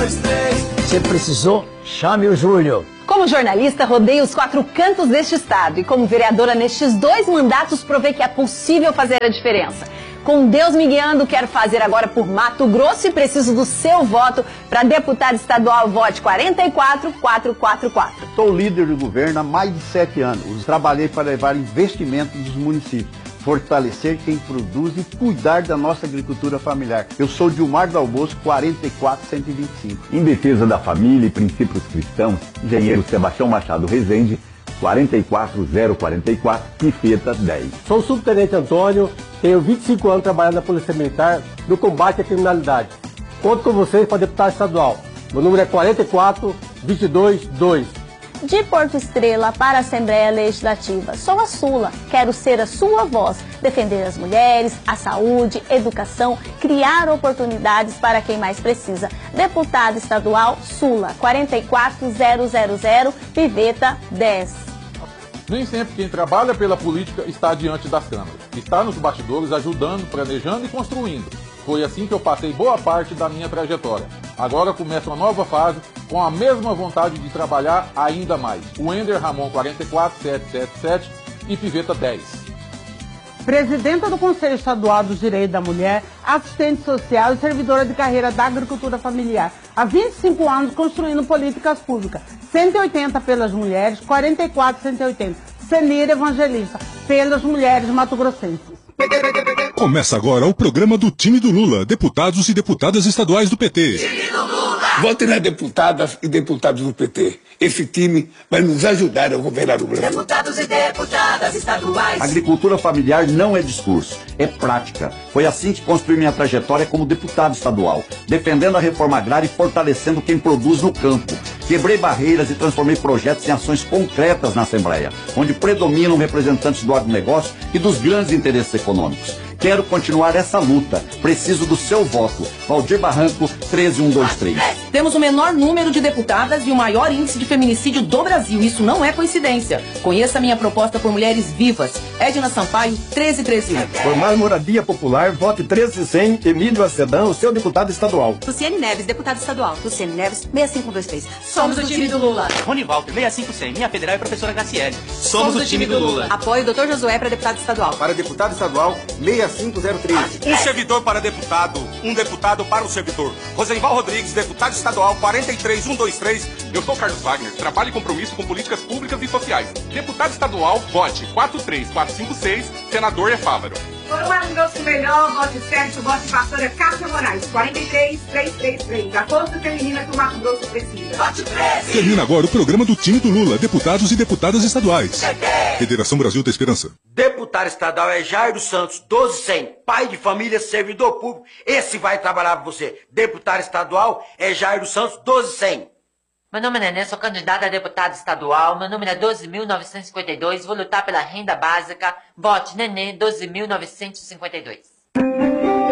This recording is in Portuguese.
2, 3. Se precisou, chame o Júlio. Como jornalista, rodei os 4 cantos deste estado e como vereadora nestes 2 mandatos provei que é possível fazer a diferença. Com Deus me guiando, quero fazer agora por Mato Grosso e preciso do seu voto para deputado estadual. Vote 44444. Sou líder do governo há mais de 7 anos. Trabalhei para levar investimentos dos municípios, fortalecer quem produz e cuidar da nossa agricultura familiar. Eu sou Dilmar do Almoço, 44125. Em defesa da família e princípios cristãos, engenheiro Sebastião Machado Rezende, 44044, Pifeta 10. Sou o subtenente Antônio, tenho 25 anos trabalhando na Polícia Militar no combate à criminalidade. Conto com vocês para deputado estadual. Meu número é 44222. De Porto Estrela para a Assembleia Legislativa. Sou a Sula, quero ser a sua voz, defender as mulheres, a saúde, educação, criar oportunidades para quem mais precisa. Deputado estadual Sula, 44000, Piveta 10. Nem sempre quem trabalha pela política está diante das câmeras. Está nos bastidores ajudando, planejando e construindo. Foi assim que eu passei boa parte da minha trajetória. Agora começa uma nova fase com a mesma vontade de trabalhar ainda mais. O Ender Ramon 44777 e Piveta 10. Presidenta do Conselho Estadual dos Direitos da Mulher, assistente social e servidora de carreira da agricultura familiar. Há 25 anos construindo políticas públicas. 180 pelas mulheres, 44,180. Senir Evangelista, pelas mulheres mato-grossenses. Começa agora o programa do Time do Lula, deputados e deputadas estaduais do PT. Time do Lula! Vote nas deputadas e deputados do PT. Esse time vai nos ajudar a governar o Brasil. Deputados e deputadas estaduais. Agricultura familiar não é discurso, é prática. Foi assim que construí minha trajetória como deputado estadual, defendendo a reforma agrária e fortalecendo quem produz no campo. Quebrei barreiras e transformei projetos em ações concretas na Assembleia, onde predominam representantes do agronegócio e dos grandes interesses econômicos. Quero continuar essa luta. Preciso do seu voto. Valdir Barranco, 13123. Temos o menor número de deputadas e o maior índice de feminicídio do Brasil. Isso não é coincidência. Conheça a minha proposta por mulheres vivas. Edna Sampaio, 1331. Por mais moradia popular, vote 13100, Emílio Acedão, o seu deputado estadual. Luciane Neves, deputado estadual. Luciane Neves, 6523. Somos do time do Lula. Rony Walter, 65100. Minha federal é professora Graciele. Somos do time do Lula. Apoio Dr. Josué para deputado estadual. Para deputado estadual, 6503. Um servidor para deputado, um deputado para o servidor. Rosenval Rodrigues, deputado estadual, 43123. Eu sou Carlos Wagner, trabalho e compromisso com políticas públicas e sociais. Deputado estadual, vote 43456, senador é Fávaro. Por um Mato Grosso melhor, vote Sérgio, vote pastora Cássia Moraes, 43333. A força feminina que o Mato Grosso precisa. Vote 13. Termina agora o programa do Time do Lula, deputados e deputadas estaduais. Federação Brasil da Esperança. Deputado estadual é Jair dos Santos, 12100, pai de família, servidor público. Esse vai trabalhar para você. Deputado estadual é Jair dos Santos, 12100. Meu nome é Nenê, sou candidata a deputado estadual, meu número é 12.952, vou lutar pela renda básica, vote Nenê 12.952.